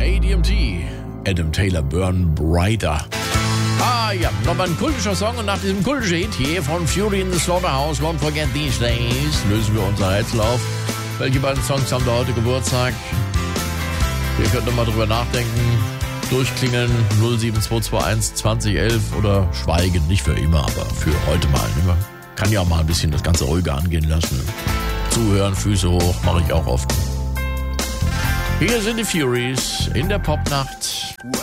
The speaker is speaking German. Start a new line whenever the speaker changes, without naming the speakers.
ADMT, Adam Taylor, Burn Brighter. Ah ja, nochmal ein kultischer Song und nach diesem kultischen Hit hier von Fury in the Slaughterhouse, Won't Forget These Days, lösen wir unser Rätsel auf. Welche beiden Songs haben da heute Geburtstag? Ihr könnt nochmal drüber nachdenken. Durchklingeln 07221 2011 oder schweigen, nicht für immer, aber für heute mal. Man kann ja auch mal ein bisschen das Ganze ruhiger angehen lassen. Zuhören, Füße hoch, mache ich auch oft. Hier sind die Furies in der Popnacht.